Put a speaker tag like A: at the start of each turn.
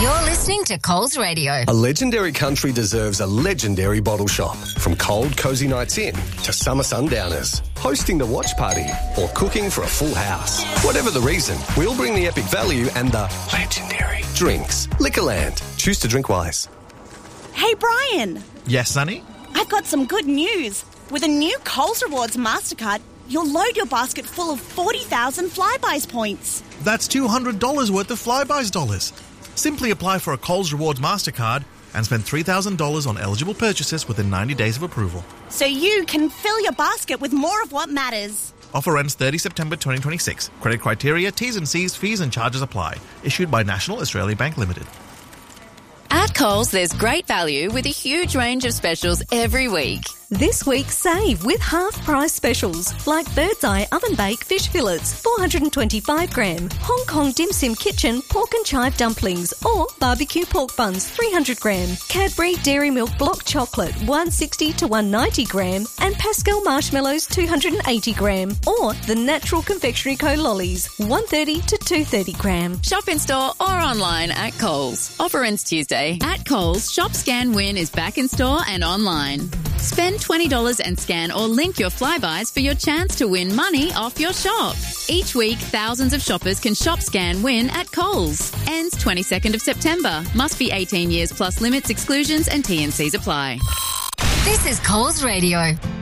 A: You're listening to Coles Radio.
B: A legendary country deserves a legendary bottle shop. From cold, cosy nights in to summer sundowners, hosting the watch party or cooking for a full house. Whatever the reason, we'll bring the epic value and the legendary drinks. Liquorland. Choose to drink wise.
C: Hey, Brian.
D: Yes, Sonny?
C: I've got some good news. With a new Coles Rewards MasterCard, you'll load your basket full of 40,000 Flybuys points.
D: That's $200 worth of Flybuys dollars. Simply apply for a Coles Rewards MasterCard and spend $3,000 on eligible purchases within 90 days of approval.
C: So you can fill your basket with more of what matters.
D: Offer ends 30 September 2026. Credit criteria, T's and C's, fees and charges apply. Issued by National Australia Bank Limited.
A: At Coles, there's great value with a huge range of specials every week.
E: This week, save with half-price specials like Bird's Eye oven-baked fish fillets, 425 gram, Hong Kong Dim Sum Kitchen pork and chive dumplings or barbecue pork buns, 300 gram, Cadbury Dairy Milk Block Chocolate, 160 to 190 gram, and Pascal Marshmallows, 280 gram, or the Natural Confectionery Co. Lollies, 130 to 230 gram.
A: Shop in store or online at Coles. Offer ends Tuesday. At Coles, Shop Scan Win is back in store and online. Spend $20 and scan or link your Flybuys for your chance to win money off your shop. Each week, thousands of shoppers can shop, scan, win at Coles. Ends 22nd of September. Must be 18 years plus limits, exclusions and T&Cs apply. This is Coles Radio.